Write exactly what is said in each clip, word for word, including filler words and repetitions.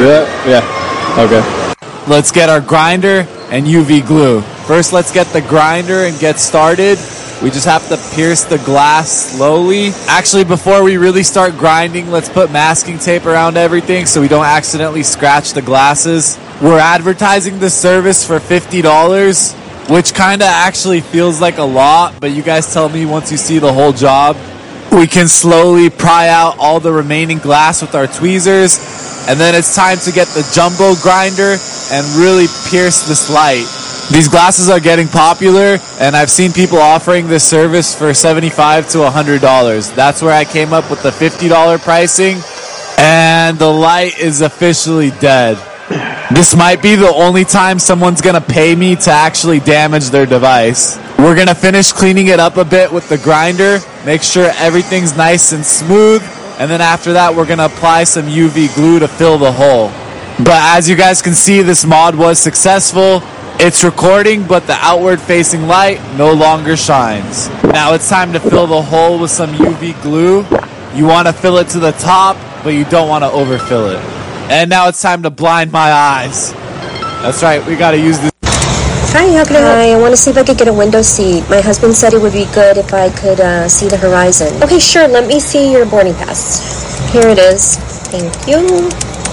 Yeah, yeah, okay. Let's get our grinder and U V glue. First, let's get the grinder and get started. We just have to pierce the glass slowly. Actually, before we really start grinding, let's put masking tape around everything so we don't accidentally scratch the glasses. We're advertising this service for fifty dollars, which kind of actually feels like a lot, but you guys tell me once you see the whole job. We can slowly pry out all the remaining glass with our tweezers, and then it's time to get the jumbo grinder and really pierce this light. These glasses are getting popular, and I've seen people offering this service for seventy-five to one hundred dollars. That's where I came up with the fifty dollars pricing, and the light is officially dead. This might be the only time someone's going to pay me to actually damage their device. We're going to finish cleaning it up a bit with the grinder, make sure everything's nice and smooth, and then after that we're going to apply some U V glue to fill the hole. But as you guys can see, this mod was successful. It's recording, but the outward facing light no longer shines. Now it's time to fill the hole with some U V glue. You want to fill it to the top, but you don't want to overfill it. And now it's time to blind my eyes. That's right, we gotta use this. Hi, how can I help? Hi, I want to see if I could get a window seat. My husband said it would be good if I could uh, see the horizon. Okay, sure, let me see your boarding pass. Here it is. Thank you.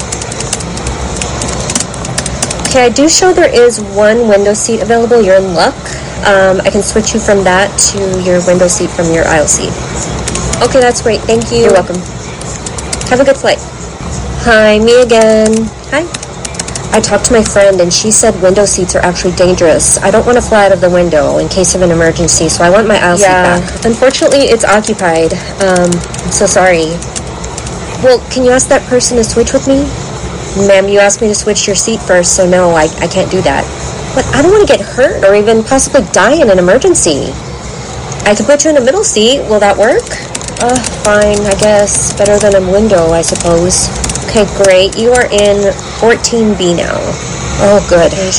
Okay, I do show there is one window seat available. You're in luck. Um, I can switch you from that to your window seat from your aisle seat. Okay, that's great. Thank you. You're welcome. Have a good flight. Hi, me again. Hi. I talked to my friend and she said window seats are actually dangerous. I don't want to fly out of the window in case of an emergency, so I want my aisle yeah. seat back. Unfortunately, it's occupied. Um, I'm so sorry. Well, can you ask that person to switch with me? Ma'am, you asked me to switch your seat first, so no, I, I can't do that. But I don't want to get hurt or even possibly die in an emergency. I can put you in a middle seat. Will that work? Uh, fine, I guess. Better than a window, I suppose. Okay, great. You are in fourteen B now. Oh, good.